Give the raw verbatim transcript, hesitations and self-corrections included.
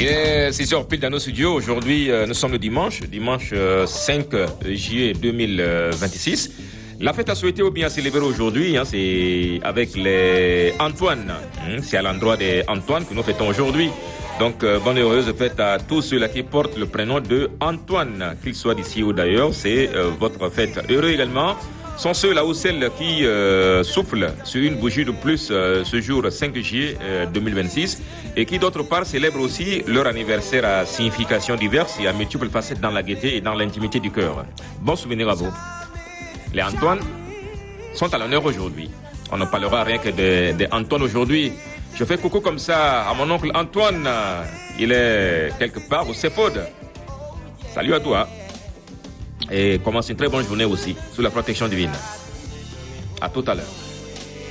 Il est six heures pile dans nos studios. Aujourd'hui, euh, nous sommes le dimanche, dimanche euh, cinq juillet deux mille vingt-six. La fête à souhaiter ou bien célébrer aujourd'hui, hein, c'est avec les Antoine. Hein, c'est à l'endroit des Antoine que nous fêtons aujourd'hui. Donc, euh, bonne et heureuse fête à tous ceux-là qui portent le prénom de Antoine, qu'ils soient d'ici ou d'ailleurs. C'est euh, votre fête. Heureux également sont ceux-là ou celles qui euh, soufflent sur une bougie de plus euh, ce jour cinq juillet euh, deux mille vingt-six et qui d'autre part célèbrent aussi leur anniversaire à signification diverses et à multiples facettes dans la gaieté et dans l'intimité du cœur. Bon souvenir à vous. Les Antoine sont à l'honneur aujourd'hui. On ne parlera rien que de, de Antoine aujourd'hui. Je fais coucou comme ça à mon oncle Antoine. Il est quelque part au Cefod. Salut à toi. Et commence une très bonne journée aussi, sous la protection divine. À tout à l'heure.